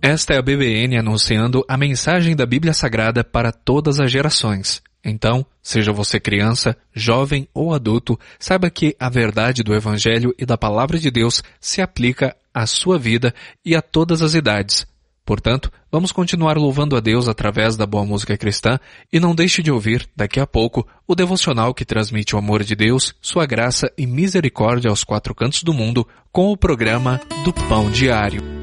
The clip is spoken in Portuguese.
Esta é a BBN anunciando a mensagem da Bíblia Sagrada para todas as gerações. Então, seja você criança, jovem ou adulto, saiba que a verdade do Evangelho e da Palavra de Deus se aplica à sua vida e a todas as idades. Portanto, vamos continuar louvando a Deus através da boa música cristã e não deixe de ouvir, daqui a pouco, o devocional que transmite o amor de Deus, sua graça e misericórdia aos quatro cantos do mundo com o programa do Pão Diário.